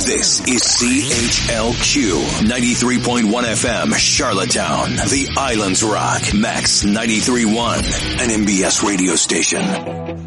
This is CHLQ 93.1 FM, Charlottetown, the Islands Rock, Max 93.1, an MBS radio station.